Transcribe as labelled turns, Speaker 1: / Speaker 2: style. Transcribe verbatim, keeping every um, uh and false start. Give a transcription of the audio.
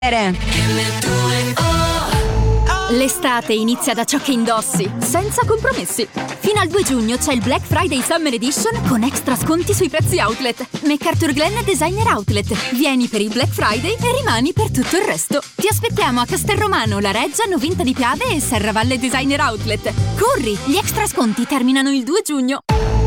Speaker 1: L'estate inizia da ciò che indossi, senza compromessi. Fino al due giugno c'è il Black Friday Summer Edition con extra sconti sui prezzi outlet. MacArthurGlen Designer Outlet. Vieni per il Black Friday e rimani per tutto il resto. Ti aspettiamo a Castelromano, La Reggia, Novinta di Piave e Serravalle Designer Outlet. Corri, gli extra sconti terminano il due giugno.